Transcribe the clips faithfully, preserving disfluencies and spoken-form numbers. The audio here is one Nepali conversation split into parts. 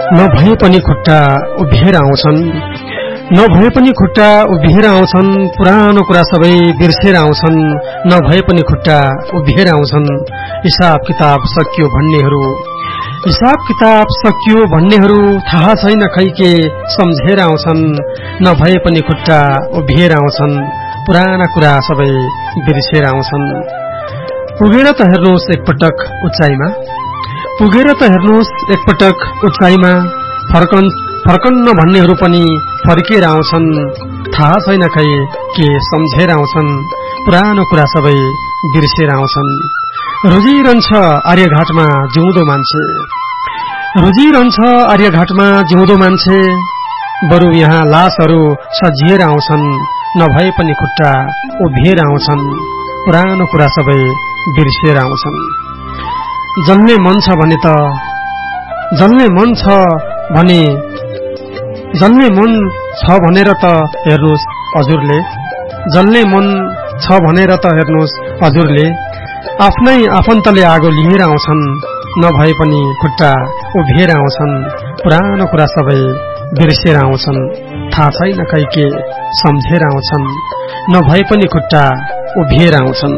नभए पनि खुट्टा उभिएर आउँछन् नभए पनि खुट्टा उभिएर आउँछन् पुरानो कुरा सबै बिर्सेर आउँछन् नभए पनि खुट्टा उभिएर आउँछन् हिसाब किताब सकियो भन्नेहरू हिसाब किताब सकियो भन्नेहरू थाहा छैन खै के सम्झेर आउँछन् नभए पनि खुट्टा उभिएर आउँछन् पुराना कुरा सबै बिर्सेर आउँछन् पुगेर त हेर्नुहोस् एकपटक उचाइमा पुगेर त हेर्नुहोस् एकपटक उचाइमा फर्कन फर्कन्न भन्नेहरू पनि फर्केर आउँछन् थाहा छैन खै के सम्झेर आउँछन् पुरानो कुरा सबै बिर्सेर आउँछन् रोजिरहन्छ आर्यघाटमा जिउँदो मान्छे रोजिरहन्छ आर्यघाटमा जिउँदो मान्छे बरु यहाँ लासहरू सजिएर आउँछन् नभए पनि खुट्टा उभिएर आउँछन् पुरानो कुरा सबै बिर्सेर आउँछन् जन्ने मन छ भने त जन्ने मन छ भने जन्ने मन छ भनेर त हेर्नुहोस् हजुरले जन्ने मन छ भनेर त हेर्नुहोस् हजुरले आफ्नै आफन्तले आगो लिएर आउँछन् नभए पनि खुट्टा उभिएर आउँछन् पुरानो कुरा सबै बिर्सेर आउँछन् थाहा छैन खै के सम्झेर आउँछन् नभए पनि खुट्टा उभिएर आउँछन्।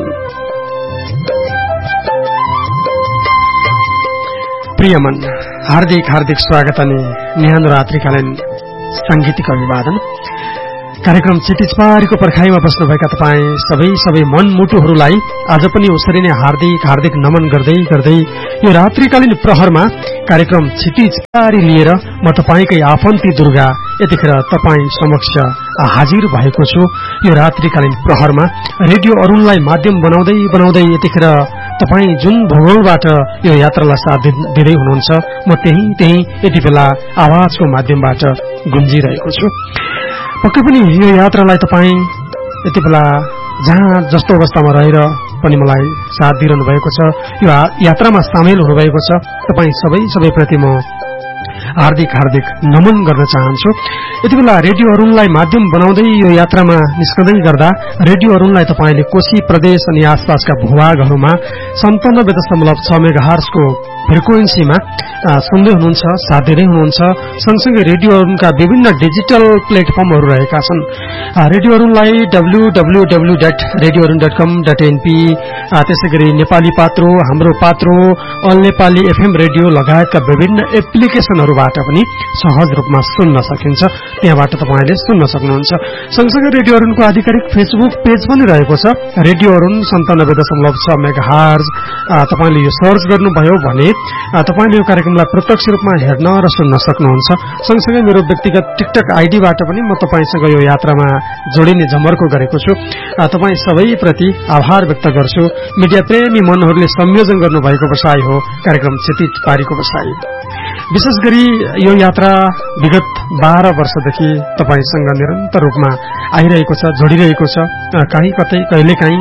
प्रियमन हार्दिक हार्दिक स्वागत अनि न्यानो रात्रिकालीन सांगीतिक अभिवादन कार्यक्रम चिटिचपारीको पर्खाइमा बस्नुभएका तपाईँ सबै सबै मनमुटुहरूलाई आज पनि उसरी नै हार्दिक हार्दिक नमन गर्दै गर्दै यो रात्रिकालीन प्रहरमा कार्यक्रम चिटिचपारी लिएर म तपाईकै आफन्ती दुर्गा यतिखेर तपाईँ समक्ष हाजिर भएको छु। यो रात्रिकालीन प्रहरमा रेडियो अरुणलाई माध्यम बनाउँदै बनाउँदै यतिखेर तपाईँ जुन भूगोलबाट यो यात्रालाई साथ दिँदै हुनुहुन्छ म त्यही त्यही यति बेला आवाजको माध्यमबाट गुन्जिरहेको छु। पक्कै पनि यो यात्रालाई तपाईँ यति बेला जहाँ जस्तो अवस्थामा रहेर पनि मलाई साथ दिइरहनु भएको छ, यो यात्रामा सामेल हुनुभएको छ, तपाईँ सबै सबैप्रति म हार्दिक हार्दिक नमन गर्न चाहन्छु। यति बेला रेडियो अरुणलाई माध्यम बनाउँदै यो यात्रामा निस्कँदै गर्दा रेडियो अरुणलाई तपाईँले कोशी प्रदेश अनि आसपासका भूभागहरूमा सन्तानब्बे दशमलव छ मेगाहर्जको फ्रिक्वेन्सीमा सुन्दै हुनुहुन्छ, साथ दिँदै हुनुहुन्छ। सँगसँगै रेडियो अरुणका विभिन्न डिजिटल प्लेटफर्महरू रहेका छन्। Radio अरुणलाई W W W dot radio Arun dot कम डट एनपी, त्यसै गरी नेपाली पात्रो, हाम्रो पात्रो, अल नेपाली एफएम रेडियो लगायतका विभिन्न एप्लिकेशनहरूबाट पनि सहज रूपमा सुन्न सकिन्छ। त्यहाँबाट तपाईँले सुन्न सक्नुहुन्छ। सँगसँगै रेडियो अरुणको आधिकारिक फेसबुक पेज पनि रहेको छ, रेडियो अरुण सन्तानब्बे दशमलव छ मेगाहर्ज। तपाईँले यो सर्च गर्नुभयो भने तपाईँले यो कार्यक्रमलाई प्रत्यक्ष रूपमा हेर्न र सुन्न सक्नुहुन्छ। सँगसँगै मेरो व्यक्तिगत टिकटक आइडीबाट पनि म तपाईँसँग यो यात्रामा जोडिने जमर्को गरेको छु। तपाईँ सबैप्रति आभार व्यक्त गर्छु। मिडिया प्रेमी मनहरूले संयोजन गर्नुभएको बसाई हो कार्यक्रम क्षितिज पारीको बसाई। विशेष गरी यो यात्रा विगत बाह्र वर्षदेखि तपाईँसँग निरन्तर रूपमा आइरहेको छ, जोडिरहेको छ। काहीँ कतै कहिलेकाहीँ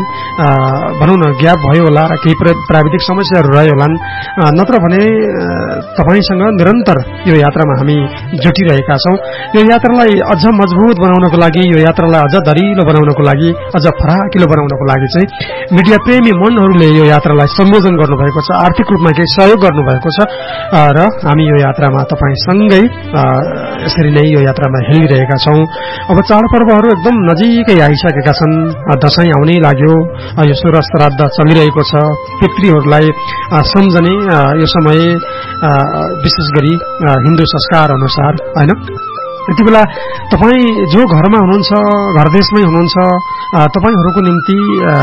भनौँ न ग्याप भयो होला, केही प्राविधिक समस्याहरू रह्यो होलान्, नत्र भने तपाईँसँग निरन्तर यो यात्रामा हामी जुटिरहेका छौँ। यो यात्रालाई अझ मजबुत बनाउनको लागि, यो यात्रालाई अझ दरिलो बनाउनको लागि, अझ फराकिलो बनाउनको लागि चाहिँ मिडिया प्रेमी मनहरूले यो यात्रालाई संयोजन गर्नुभएको छ, आर्थिक रूपमा केही सहयोग गर्नुभएको छ र हामी यो यात्रामा तपाईँसँगै यसरी नै यो यात्रामा हिँडिरहेका छौँ। अब चाडपर्वहरू एकदम नजिकै आइसकेका छन्। दशैं आउनै लाग्यो, यो सोह्र श्राद्ध चलिरहेको छ। पितृहरूलाई सम्झने यो समय विशेष गरी हिन्दू संस्कार अनुसार होइन। यति बेला तपाईँ जो घरमा हुनुहुन्छ, घर देशमै हुनुहुन्छ, तपाईँहरूको निम्ति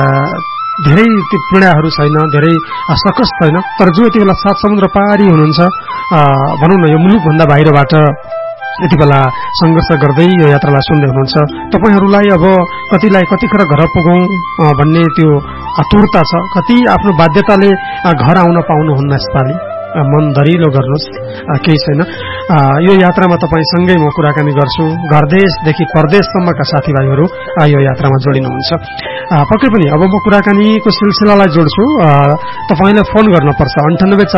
धेरै पीडाहरू छैन, धेरै सकस छैन। तर जो यति बेला सात समुद्र पारी हुनुहुन्छ, भनौँ न यो मुलुकभन्दा बाहिरबाट यति बेला संघर्ष गर्दै यो यात्रालाई सुन्दै हुनुहुन्छ, तपाईहरूलाई अब कतिलाई कतिखेर घर पुगौँ भन्ने त्यो आतुरता छ, कति आफ्नो बाध्यताले घर आउन पाउनुहुन्न। यसपालि मन दरिलो गर्नुहोस्, केही छैन। यो यात्रामा तपाईँसँगै म कुराकानी गर्छु। घर देशदेखि परदेशसम्मका साथीभाइहरू यो यात्रामा जोडिनुहुन्छ। पक्कै पनि अब म कुराकानीको सिलसिलालाई जोड्छु। तपाईँले फोन गर्न पर्छ अन्ठानब्बे